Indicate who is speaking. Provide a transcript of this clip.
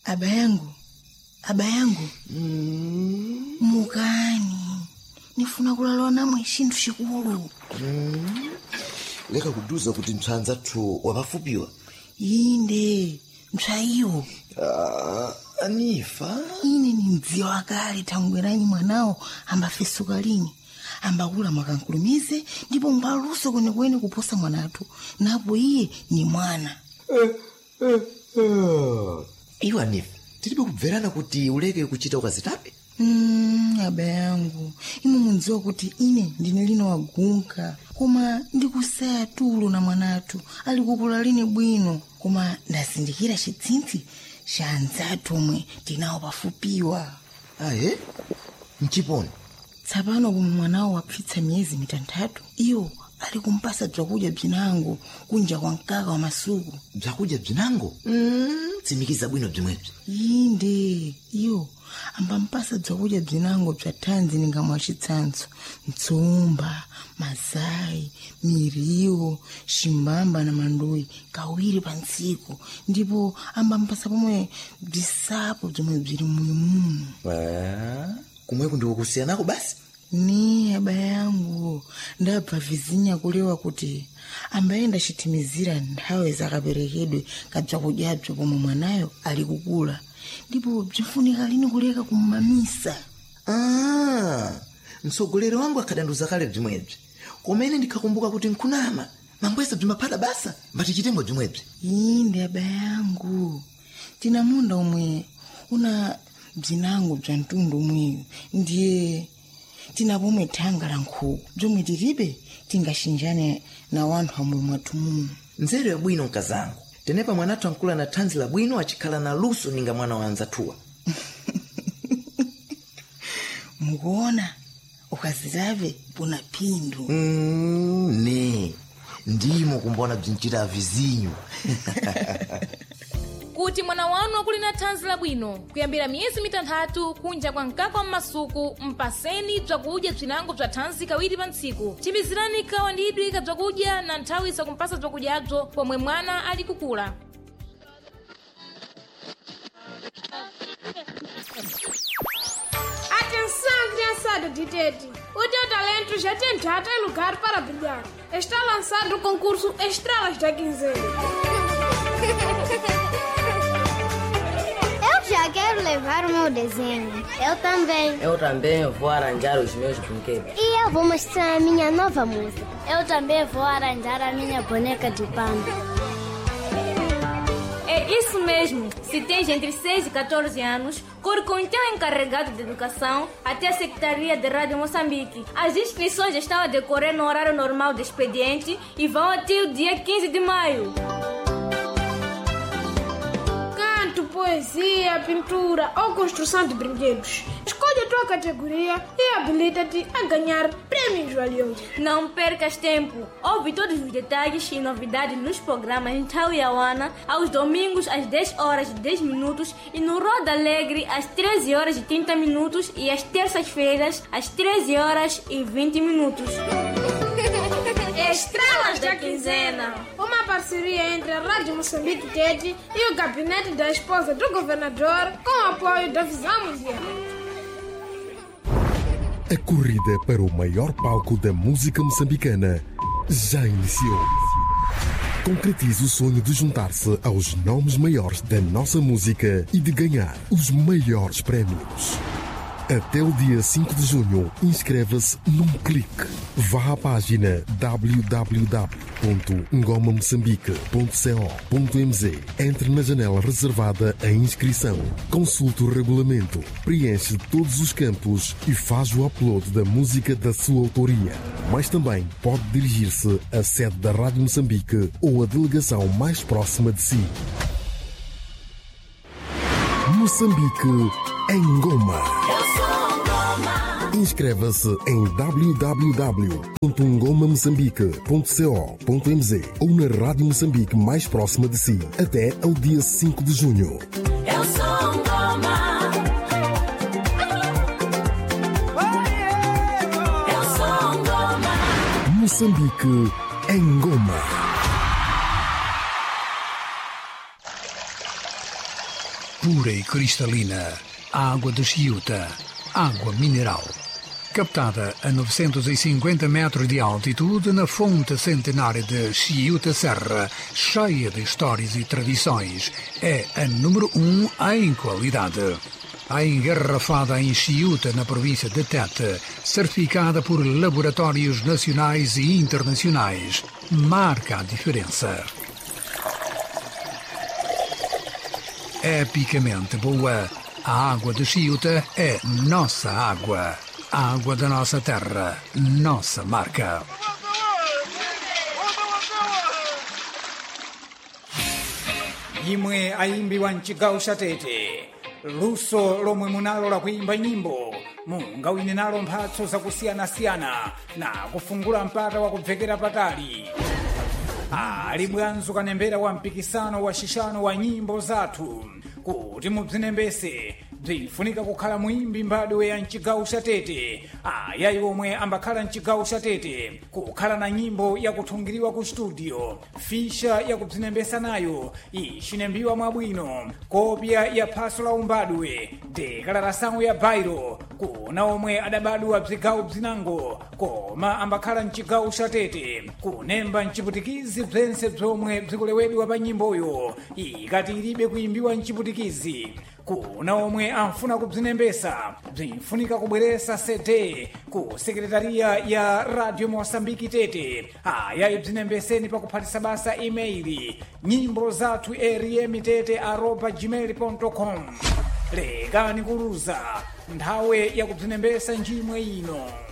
Speaker 1: Aba yangu. Mukani. Nifuna kulala namwe chintu chikulu.
Speaker 2: Leka kuduza kuti mtsanza tu wapafupiwa.
Speaker 1: Inde, mtsayiwo.
Speaker 2: Anifa.
Speaker 1: Ine ni mdzio wakale tangweranyi mwanao ambafesuka lini. Ambakula makankulumize ndipo mbaluso kwenekweni kuposa mwanatu. Napo iye ni mwana.
Speaker 2: Iwa Anifa, tilibe kubverana kuti uleke kuchita ukazitape?
Speaker 1: Aba yangu. Imo munziwa kuti ine ndine lino wagunka. Koma ndikusaya tulo na mwanatu. Alikukula lini bwino. Koma ndazindikira chitsintsi cha anzatu omwe tinawo pafupiwa.
Speaker 2: Aye? Mchiponi?
Speaker 1: Tsapano kumwe mwanawo wapfitsa miyezi 3, iyo ali kumpasa bzakudya bzinango kunja kwa mkaka wa masuku.
Speaker 2: Bzakudya bzinango? Tsimikiza bwino bzimwebzi.
Speaker 1: Inde, iyo ambampasa bzakudya bzinango bza thanzi ningamwa chitsanzo. Mtsumba, mazai, miriwo, shimbamba na manduyi kawiri pa ntsiku. Ndipo ambampasa pomwe bzisapo bzomwe bziri mumu.
Speaker 2: Kumweku ndiko kusiyanako basi?
Speaker 1: Ni aba yangu. Ndabva vizinya kulewa kuti ambayenda chitimizira nthawe zakaperekedwe kabzakudyabzo pomwe mwanayo ali kukula. Ndipo bzifunika lini kuleka kummamisa.
Speaker 2: Msogolero wangu akadanduza kale bzimwebzi. Komene ndikakumbuka kuti nkunama mangwesa bzimaphata basa mbati chitengo bzimwebzi.
Speaker 1: Inde aba yangu. Tina munda omwe una bzinango bza mtundu mwiyo. Ndiye tina pomwe thanga la nkhuku bzomwe tilibe tingashinjane na wanthu amwe mwathu mumu.
Speaker 2: Nzeru ya bwino mkazangu. Tenepa mwanatu ankula na thanzi la bwino achikhala na luso ninga mwana wa anzatuwa.
Speaker 1: Mukuona ukazirave puna pindu.
Speaker 2: Ne ndimo kumbona bzinchita vizinyo.
Speaker 3: Kuti mwana wanu akulina thanzi la bwino kuyambira miyezi 3 kunja kwa mkaka wa masuku mpaseni bzakudya bzinango bza thanzi kawiri pa ntsiku. Chimizirani kawandidwi ka bzakudya na nthawi zakumpasa bzakudyabzo pomwe mwana ali kukula.
Speaker 4: Atenção, criançada de Tete! O teu talento já tem data e lugar para brilhar. Está lançado o concurso Estrelas da Quinzena.
Speaker 5: Eu já quero levar o meu desenho.
Speaker 6: Eu também vou arranjar os meus brinquedos.
Speaker 5: E eu vou mostrar a minha nova música.
Speaker 7: Eu também vou arranjar a minha boneca de pano.
Speaker 3: É isso mesmo. Se tens entre 6 e 14 anos, corre com o teu encarregado de educação até a Secretaria de Rádio Moçambique. As inscrições estão a decorrer no horário normal do expediente e vão até o dia 15 de maio.
Speaker 4: Canto, poesia, pintura ou construção de brinquedos. Escolhe a tua categoria e habilita-te a ganhar prêmios valiosos.
Speaker 3: Não percas tempo. Ouve todos os detalhes e novidades nos programas em Tauiauana aos domingos às 10 horas e 10 minutos e no Roda Alegre às 13 horas e 30 minutos e às terças-feiras às 13 horas e 20 minutos.
Speaker 4: Estrelas da Quinzena, uma parceria entre a Rádio Moçambique Tete e o gabinete da esposa do governador com o apoio da Visão Mundial.
Speaker 8: A corrida para o maior palco da música moçambicana já iniciou. Concretize o sonho de juntar-se aos nomes maiores da nossa música e de ganhar os maiores prémios. Até o dia 5 de junho, inscreva-se num clique. Vá à página www.ngomamoçambique.co.mz. Entre na janela reservada à inscrição. Consulte o regulamento, preenche todos os campos e faz o upload da música da sua autoria. Mas também pode dirigir-se à sede da Rádio Moçambique ou à delegação mais próxima de si. Moçambique em Goma. Inscreva-se em www.ngomamoçambique.co.mz ou na Rádio Moçambique mais próxima de si até ao dia 5 de junho.
Speaker 9: Eu sou Ngoma. Eu sou Ngoma.
Speaker 8: Moçambique em Goma.
Speaker 10: pura e cristalina, água de Chiuta, água mineral. Captada a 950 metros de altitude na fonte centenária de Chiuta Serra, cheia de histórias e tradições, é a número 1 em qualidade. A engarrafada em Chiuta, na província de Tete, certificada por laboratórios nacionais e internacionais, marca a diferença. Epicamente boa, a água de Chiuta é nossa água. A água da nossa terra, nossa marca.
Speaker 11: Imwe aimbi wa mchigawo cha Tete, luso lomwe munalo la kuimba nyimbo, mungawine nalo mphatso zakusiyana-siyana na kufungula mpata wa kubvekera patali. Ali bwanzo kanembera wa mpikisano wa shishano wa nyimbo zathu, kuti mubzinembese bzifunika kukhala muimbi mbadwe ya mchigawo cha Tete, ayayi omwe ambakhala mchigawo cha Tete kukhala na nyimbo yakuthungiriwa ku studio, fisha yakubzinembesa nayo ichinembiwa mwabwino, kopya ya phaso la umbadwe, dekalarasango ya bairo, kuna omwe adabadwa bzigawo bzinango koma ambakhala mchigawo cha Tete kunemba mchiputikizi bzense bzomwe bzikulewedwa pa nyimboyo ikati ilibe kuimbiwa mchiputikizi. Kuna omwe amfuna kubzinembesa bzinfunika kubweresa CD ku sekretariya ya Radio Mosambiki Tete, ayayi bzinembeseni pakuphatisa basa email nyimbo zathu rmtete@gmail.com. Lekani kuluza nthawe yakubzinembesa njimwe ino.